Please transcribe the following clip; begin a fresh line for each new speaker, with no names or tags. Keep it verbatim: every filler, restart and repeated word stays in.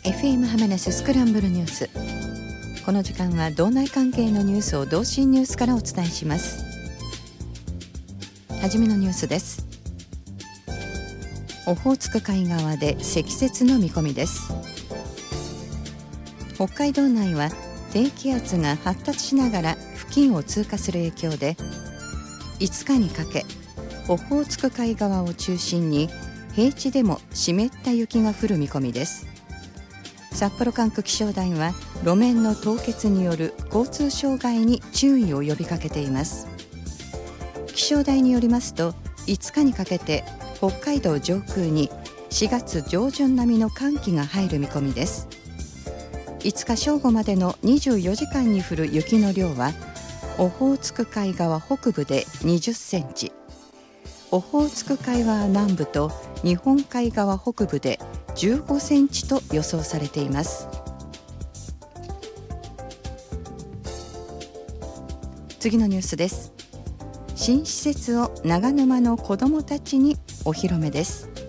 エフエム ハメネススクランブルニュース。この時間は道内関係のニュースを同心ニュースからお伝えします。はじめのニュースです。オホーツク海側で積雪の見込みです。北海道内は低気圧が発達しながら付近を通過する影響で、いつかにかけオホーツク海側を中心に平地でも湿った雪が降る見込みです。札幌管区気象台は路面の凍結による交通障害に注意を呼びかけています。気象台によりますと、いつかにかけて北海道上空にしがつ上旬並みの寒気が入る見込みです。いつか正午までのにじゅうよじかんに降る雪の量は、オホーツク海側北部でにじゅっセンチ、オホーツク海側南部と日本海側北部でじゅうごセンチと予想されています。次のニュースです。新施設を長沼の子どもたちにお披露目です。